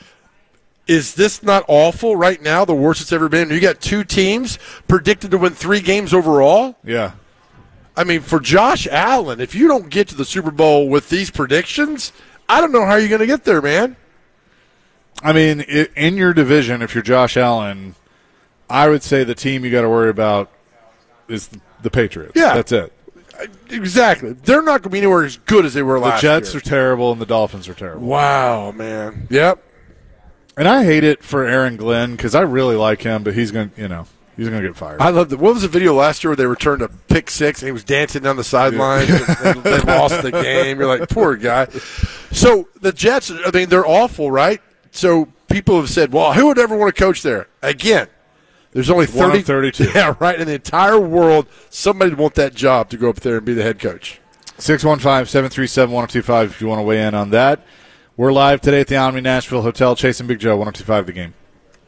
Is this not awful right now, the worst it's ever been? You got two teams predicted to win three games overall? Yeah. I mean, for Josh Allen, if you don't get to the Super Bowl with these predictions, I don't know how you're going to get there, man. I mean, in your division, if you're Josh Allen, I would say the team you got to worry about is the Patriots. Yeah. That's it. Exactly. They're not going to be anywhere as good as they were last year. The Jets are terrible and the Dolphins are terrible. Wow, man. Yep. And I hate it for Aaron Glenn because I really like him, but he's going to, you know, he's going to get fired. I love the. What was the video last year where they returned a pick six and he was dancing down the sidelines yeah. and they lost the game? You're like, poor guy. So the Jets, I mean, they're awful, right? So people have said, well, who would ever want to coach there? Again, there's only thirty, one of thirty-two. Yeah, right. In the entire world, somebody would want that job to go up there and be the head coach. six one five, seven three seven, one oh two five if you want to weigh in on that. We're live today at the Omni Nashville Hotel. Chase and Big Joe, one oh two five The Game.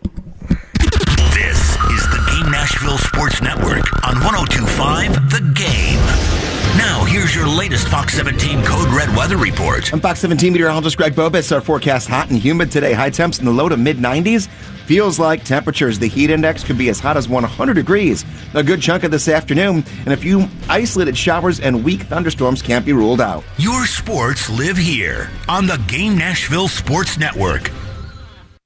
This is the Game Nashville Sports Network on one oh two five The Game. Now, here's your latest Fox seventeen Code Red weather report. I'm Fox seventeen meteorologist Greg Bobitz. Our forecast hot and humid today. High temps in the low to mid nineties. Feels like temperatures. The heat index could be as hot as one hundred degrees. A good chunk of this afternoon, and a few isolated showers and weak thunderstorms can't be ruled out. Your sports live here on the Game Nashville Sports Network.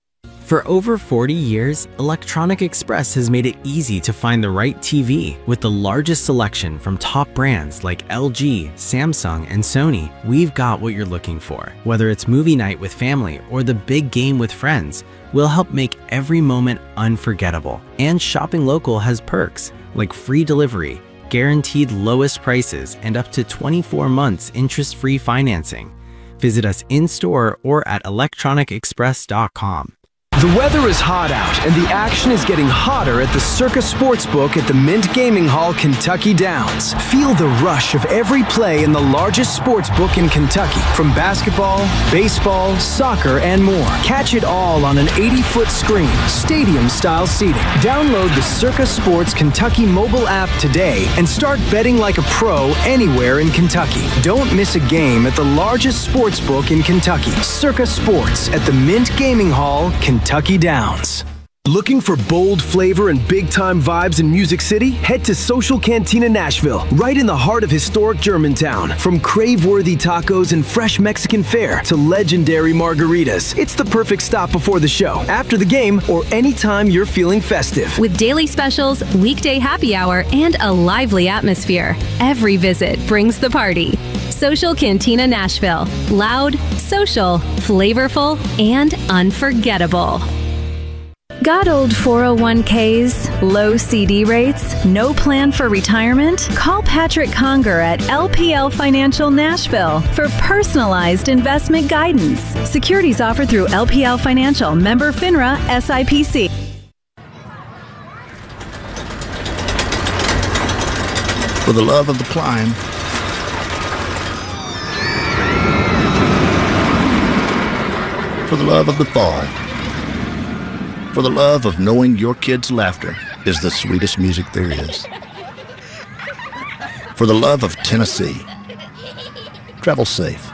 For over forty years, Electronic Express has made it easy to find the right T V. With the largest selection from top brands like L G, Samsung, and Sony, we've got what you're looking for. Whether it's movie night with family or the big game with friends, we'll help make every moment unforgettable. And shopping local has perks like free delivery, guaranteed lowest prices, and up to twenty-four months interest-free financing. Visit us in-store or at electronic express dot com. The weather is hot out, and the action is getting hotter at the Circa Sportsbook at the Mint Gaming Hall, Kentucky Downs. Feel the rush of every play in the largest sportsbook in Kentucky, from basketball, baseball, soccer, and more. Catch it all on an eighty-foot screen, stadium-style seating. Download the Circa Sports Kentucky mobile app today and start betting like a pro anywhere in Kentucky. Don't miss a game at the largest sportsbook in Kentucky, Circa Sports at the Mint Gaming Hall, Kentucky Downs. Looking for bold flavor and big-time vibes in Music City? Head to Social Cantina Nashville, right in the heart of historic Germantown. From crave-worthy tacos and fresh Mexican fare to legendary margaritas, it's the perfect stop before the show, after the game, or anytime you're feeling festive. With daily specials, weekday happy hour, and a lively atmosphere, every visit brings the party. Social Cantina Nashville. Loud, social, flavorful, and unforgettable. Got old four oh one k's, low C D rates, no plan for retirement? Call Patrick Conger at L P L Financial Nashville for personalized investment guidance. Securities offered through L P L Financial, member FINRA, S I P C. For the love of the climb, for the love of the fall, for the love of knowing your kid's laughter is the sweetest music there is, for the love of Tennessee. Travel safe.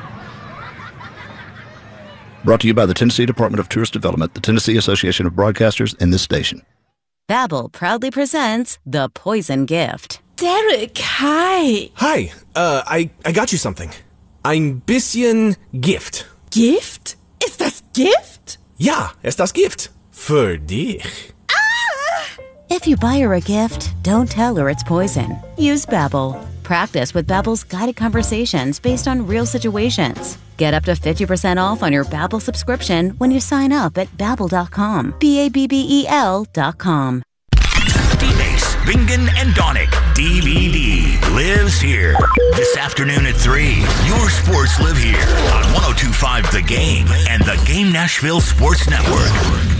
Brought to you by the Tennessee Department of Tourist Development, the Tennessee Association of Broadcasters, and this station. Babbel proudly presents The Poison Gift. Derek, hi. Hi, uh, I, I got you something. Ein bisschen Gift. Gift? Ist das Gift? Ja, es das Gift. Für dich. Ah! If you buy her a gift, don't tell her it's poison. Use Babbel. Practice with Babbel's guided conversations based on real situations. Get up to fifty percent off on your Babbel subscription when you sign up at babbel dot com. B A B B E L dot com. D-Base, Bingen, and Donick. D V D lives here. This afternoon at three. Your sports live here on one oh two point five The Game and the Game Nashville Sports Network.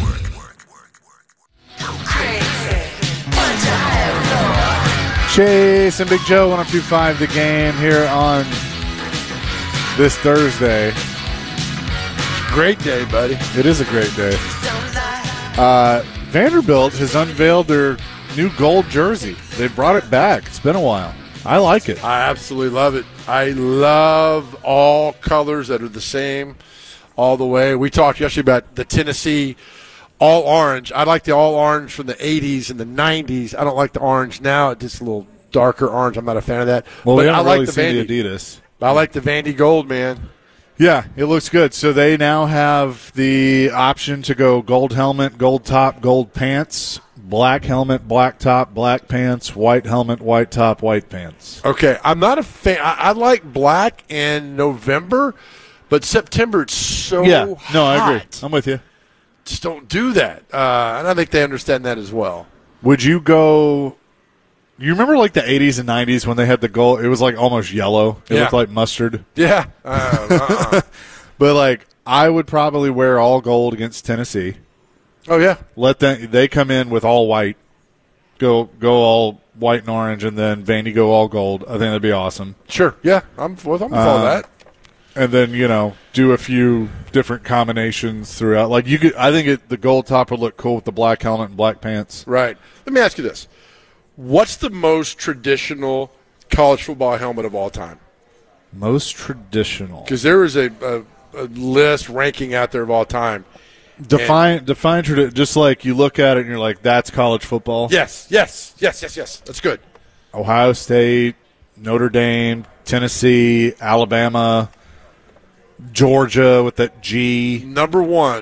Chase and Big Joe, one oh two point five The Game here on this Thursday. Great day, buddy. It is a great day. Uh, Vanderbilt has unveiled their new gold jersey. They brought it back. It's been a while. I like it. I absolutely love it. I love all colors that are the same all the way. We talked yesterday about the Tennessee all orange. I like the all orange from the eighties and the nineties. I don't like the orange now. It's just a little darker orange. I'm not a fan of that. Well, but we haven't I like really the seen Vandy. the Adidas. I like the Vandy gold, man. Yeah, it looks good. So they now have the option to go gold helmet, gold top, gold pants, black helmet, black top, black pants, white helmet, white top, white pants. Okay, I'm not a fan. I, I like black in November, but September it's so yeah, no, hot. I agree. I'm with you. Just don't do that. Uh, and I think they understand that as well. Would you go – you remember like the eighties and nineties when they had the gold? It was like almost yellow. It Yeah. looked like mustard. Yeah. Uh, uh-uh. But like I would probably wear all gold against Tennessee. Oh, yeah. Let them – they come in with all white. Go go all white and orange, and then Vandy go all gold. I think that'd be awesome. Sure. Yeah, I'm with, I'm with all Uh, that. And then, you know, do a few different combinations throughout. Like you could, I think it, the gold top would look cool with the black helmet and black pants. Right. Let me ask you this. What's the most traditional college football helmet of all time? Most traditional. Because there is a, a, a list ranking out there of all time. Define, define tradi- just like you look at it and you're like, that's college football. Yes, yes, yes, yes, yes. That's good. Ohio State, Notre Dame, Tennessee, Alabama, Georgia with that G. Number one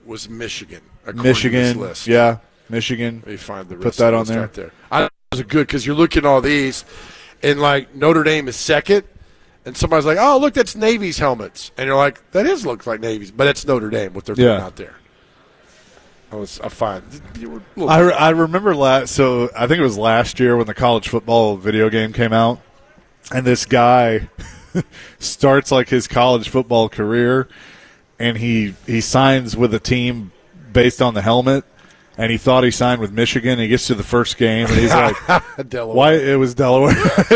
was Michigan. according Michigan, to this list. yeah, Michigan. Let me find the rest Put that of on the there. list right there. I thought it was good because you're looking at all these, and like Notre Dame is second, and somebody's like, "Oh, look, that's Navy's helmets," and you're like, "That is looks like Navy's," but it's Notre Dame what they're putting Yeah. out there. I was I find I, re- I remember last. So I think it was last year when the college football video game came out, and this guy starts like his college football career, and he he signs with a team based on the helmet, and he thought he signed with Michigan. He gets to the first game, and he's like, Delaware. "Why? It was Delaware."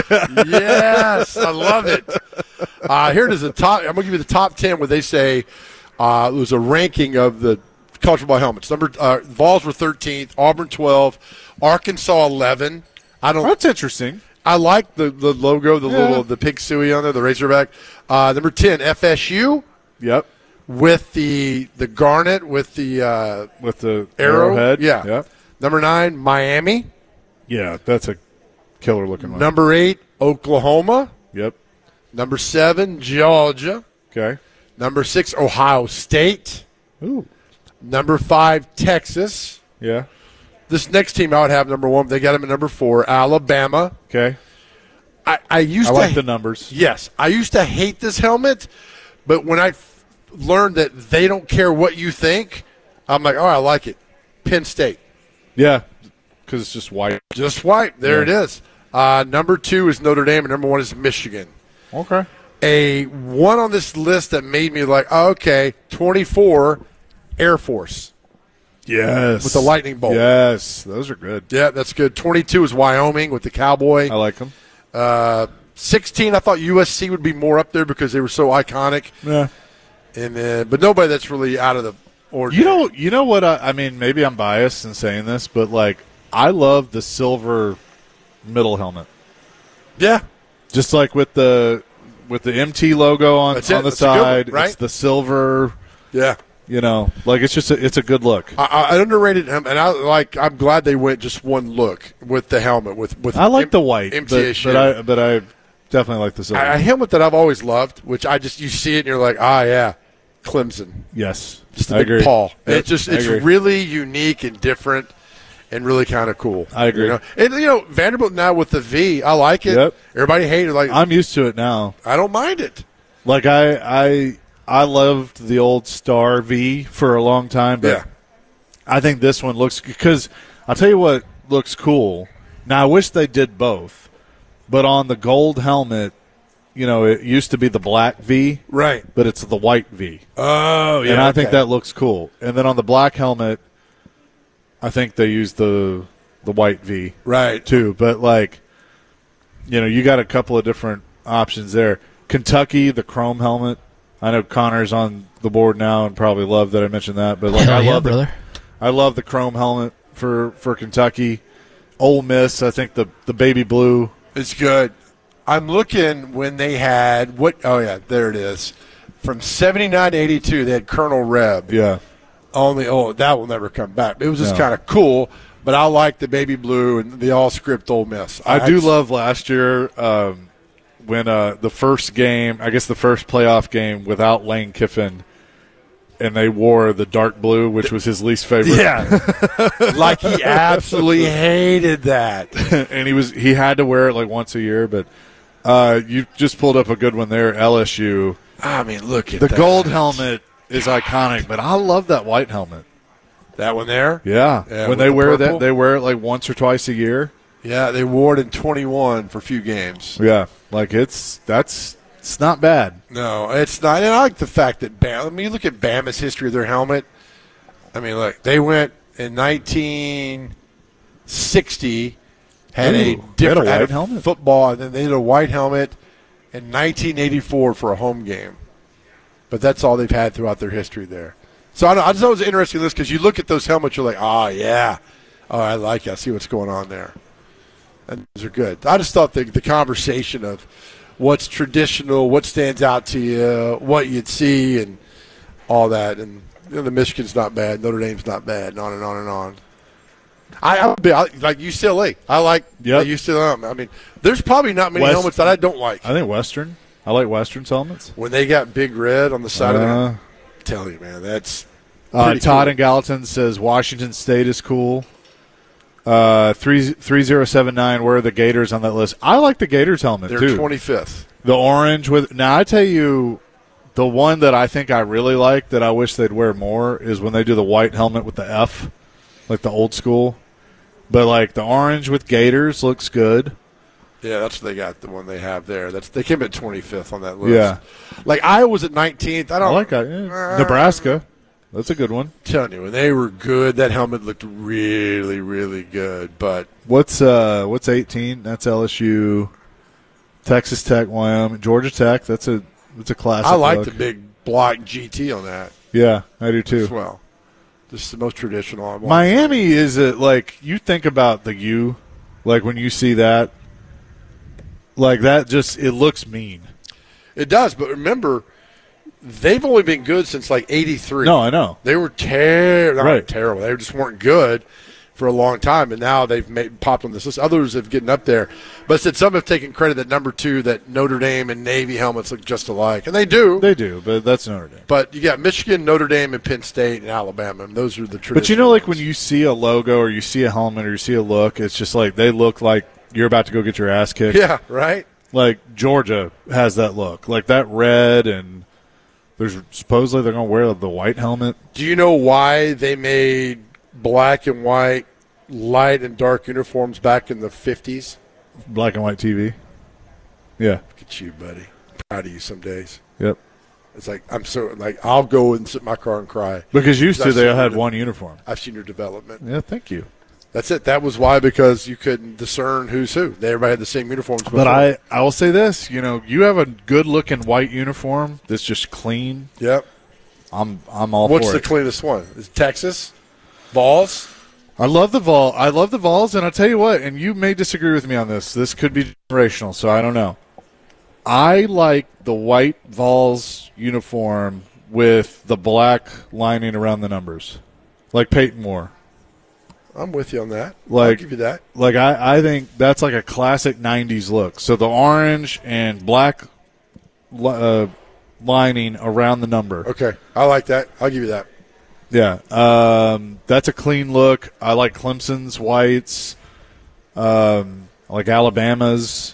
Yes, I love it. Uh, here it is. The top. I'm gonna give you the top ten where they say uh, it was a ranking of the college football helmets. Number uh, Vols were thirteenth, Auburn twelve, Arkansas eleven. I don't. That's interesting. I like the, the logo, the Yeah. little the pig suey on there, the Razorback. Uh, number ten, F S U. Yep. With the the garnet with the uh, with the arrow. arrowhead. Yeah. Yep. Number nine, Miami. Yeah, that's a killer looking one. Number eight, Oklahoma. Yep. Number seven, Georgia. Okay. Number six, Ohio State. Ooh. Number five, Texas. Yeah. This next team I would have number one. They got them at number four, Alabama. Okay. I, I used I to like the numbers. Yes, I used to hate this helmet, but when I f- learned that they don't care what you think, I'm like, oh, I like it. Penn State. Yeah, because it's just white. Just white. There Yeah. it is. Uh, number two is Notre Dame, and number one is Michigan. Okay. A one on this list that made me like, oh, okay, twenty-four, Air Force. Yes. With the lightning bolt. Yes, those are good. Yeah, that's good. twenty-two is Wyoming with the cowboy. I like them. Uh, sixteen, I thought U S C would be more up there because they were so iconic. Yeah. And uh, but nobody that's really out of the ordinary. You know, you know what? I, I mean, maybe I'm biased in saying this, but like, I love the silver middle helmet. Yeah. Just like with the with the M T logo on That's it. on the That's a good one, side, right? it's the silver. Yeah. You know, like it's just a, it's a good look. I, I underrated him, and I like. I'm glad they went just one look with the helmet. With with I like M- the white, M T A but, shit. but I but I definitely like the silver. a helmet that I've always loved, which I just you see it and you're like, ah, yeah, Clemson. Yes, Just the I big agree. paw. Yep, It's just I it's agree. really unique and different, and really kind of cool. I agree. You know? And you know Vanderbilt now with the V, I like it. Yep. Everybody hated it. Like I'm used to it now. I don't mind it. Like I I I loved the old Star V for a long time, but Yeah. I think this one looks because I'll tell you what looks cool. Now I wish they did both, but on the gold helmet, you know, it used to be the black V, right? But it's the white V. Oh, yeah. and I think okay. that looks cool. And then on the black helmet, I think they used the the white V, right, too. But like, you know, you got a couple of different options there. Kentucky, the chrome helmet. I know Connor's on the board now and probably loved that I mentioned that, but like Hell I yeah, love the, brother. I love the chrome helmet for, for Kentucky. Ole Miss, I think the the baby blue. It's good. I'm looking when they had what? Oh yeah, there it is. From seventy-nine to eighty-two, they had Colonel Reb. Yeah. Only oh that will never come back. It was just No. kind of cool, but I like the baby blue and the all script Ole Miss. I, do love last year um, when uh, the first game, I guess the first playoff game without Lane Kiffin, and they wore the dark blue, which was his least favorite. Yeah, like he absolutely hated that, and he was he had to wear it like once a year. But uh, you just pulled up a good one there, L S U. I mean, look at the that. gold helmet is iconic, but I love that white helmet. That one there. Yeah, Yeah, when with they the wear purple. that, they wear it like once or twice a year. Yeah, they wore it in twenty-one for a few games. Yeah, like it's that's it's not bad. No, it's not. And I like the fact that Bam. I mean, you look at Bama's history of their helmet. I mean, look, they went in nineteen sixty, had Ooh, a they had a different white had a helmet? football, and then they had a white helmet in nineteen eighty-four for a home game. But that's all they've had throughout their history there. So I, don't, I just thought it was an interesting list because you look at those helmets, you're like, oh, yeah. Oh, I like it. I see what's going on there. And those are good. I just thought the, the conversation of what's traditional, what stands out to you, what you'd see, and all that. And you know, the Michigan's not bad, Notre Dame's not bad, and on and on and on. I, I would be I, like U C L A. I like Yep. U C L A. I mean, there's probably not many West- helmets that I don't like. I think Western. I like Western's helmets. When they got big red on the side of Uh, them, I'm telling you, man, that's Uh, Pretty Todd cool. in Gallatin says Washington State is cool. Uh, three three zero seven nine. Where are the Gators on that list? I like the Gators helmet They're too. twenty-fifth. The orange with now. I tell you, the one that I think I really like that I wish they'd wear more is when they do the white helmet with the F, like the old school. But like the orange with Gators looks good. Yeah, that's what they got. The one they have there. That's they came at twenty-fifth on that list. Yeah, like Iowa's at nineteenth. I don't I like that. Yeah. Nebraska. That's a good one. I'm telling you, when they were good, that helmet looked really, really good. But What's uh what's eighteen? That's L S U, Texas Tech, Wyoming, Georgia Tech. That's a that's a classic. I like look. the big block G T on that Yeah, I do too. as well. This is the most traditional. I want. Miami is a, like you think about the U, like when you see that, like that just it looks mean. It does, but remember, they've only been good since like eighty-three. No, I know. They were terrible. Right. terrible. They just weren't good for a long time, and now they've made, popped on this list. Others have gotten up there. But said some have taken credit that number two, that Notre Dame and Navy helmets look just alike. And they do. They do, but that's Notre Dame. But you got Michigan, Notre Dame, and Penn State and Alabama. And those are the traditional. But you know, like when you see a logo or you see a helmet or you see a look, it's just like they look like you're about to go get your ass kicked. Yeah, right? Like Georgia has that look. Like that red, and there's supposedly they're going to wear the white helmet. Do you know why they made black and white, light and dark uniforms back in the fifties? Black and white T V. Yeah. Look at you, buddy. Proud of you some days. Yep. It's like, I'm so, like, I'll go and sit in my car and cry. Because used to I've they seen had your- one uniform. I've seen your development. Yeah, thank you. That's it. That was why, because you couldn't discern who's who. They, everybody had the same uniforms. Before. But I, I will say this, you know, you have a good-looking white uniform that's just clean. Yep. I'm I'm all What's for the it. cleanest one? Is it Texas? Vols? I love the Vol. I love the Vols, and I'll tell you what, and you may disagree with me on this. This could be generational, so I don't know. I like the white Vols uniform with the black lining around the numbers, like Peyton Moore. I'm with you on that. Like, I'll give you that. Like I, I think that's like a classic nineties look. So the orange and black uh, lining around the number. Okay. I like that. I'll give you that. Yeah, um, that's a clean look. I like Clemson's whites. Um, I like Alabama's.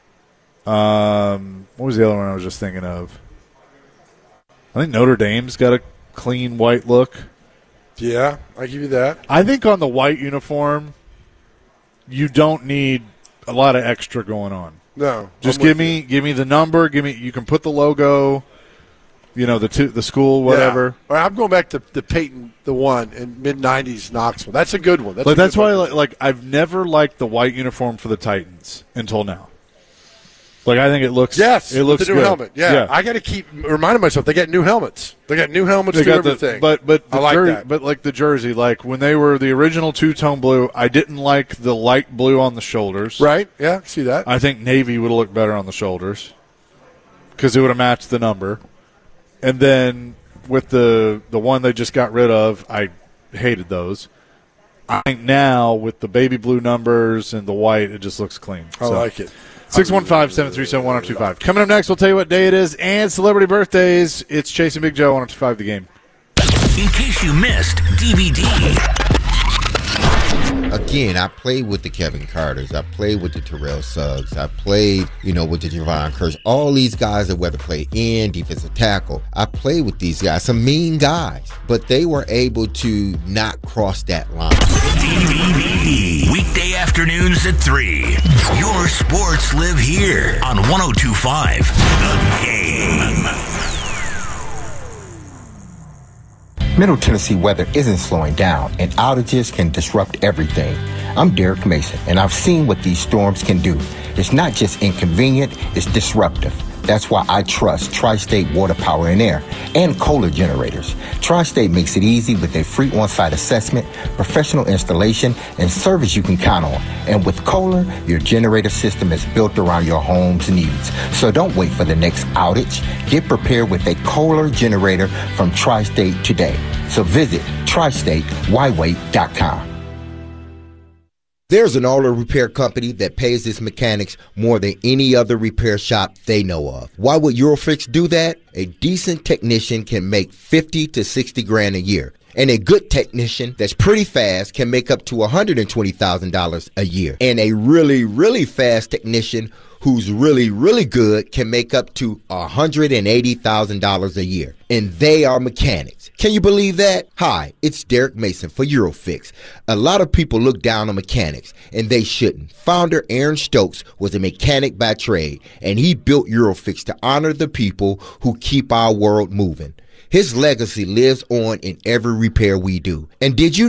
Um, what was the other one I was just thinking of? I think Notre Dame's got a clean white look. Yeah, I give you that. I think on the white uniform, you don't need a lot of extra going on. No, just I'm give with me give me the number. Give me. You can put the logo. You know, the two, the school, whatever. Yeah. All right, I'm going back to the Peyton, the one in mid nineties Knoxville. That's a good one. That's, like, a good that's why, one. like, like, I've never liked the white uniform for the Titans until now. Like, I think it looks, yes, it looks with the new good. helmet. Yeah, yeah. I got to keep reminding myself they got new helmets. They got new helmets They to got the- everything. but but the I like jer- that. but like the jersey, like when they were the original two tone blue, I didn't like the light blue on the shoulders. Right? Yeah, see that. I think navy would have looked better on the shoulders because it would have matched the number. And then with the the one they just got rid of, I hated those. I think now with the baby blue numbers and the white, it just looks clean. I like it. six one five, seven three seven, one oh two five. Coming up next, we'll tell you what day it is and celebrity birthdays. It's Chasing Big Joe, one oh two five The Game. In case you missed D V D. Again, I played with the Kevin Carters. I played with the Terrell Suggs. I played, you know, with the Javon Curse. All these guys that whether play in, defensive tackle. I played with these guys, some mean guys, but they were able to not cross that line. D V D. Weekday afternoons at three. Your sports live here on one oh two five The Game. Middle Tennessee weather isn't slowing down, and outages can disrupt everything. I'm Derek Mason, and I've seen what these storms can do. It's not just inconvenient, it's disruptive. That's why I trust Tri-State Water, Power, and Air and Kohler generators. Tri-State makes it easy with a free on-site assessment, professional installation, and service you can count on. And with Kohler, your generator system is built around your home's needs. So don't wait for the next outage. Get prepared with a Kohler generator from Tri-State today. So visit tri state y wait dot com. There's an auto repair company that pays its mechanics more than any other repair shop they know of. Why would Eurofix do that? A decent technician can make fifty to sixty grand a year. And a good technician that's pretty fast can make up to one hundred twenty thousand dollars a year. And a really, really fast technician who's really, really good can make up to one hundred eighty thousand dollars a year. And they are mechanics. Can you believe that? Hi, it's Derek Mason for Eurofix. A lot of people look down on mechanics, and they shouldn't. Founder Aaron Stokes was a mechanic by trade, and he built Eurofix to honor the people who keep our world moving. His legacy lives on in every repair we do. And did you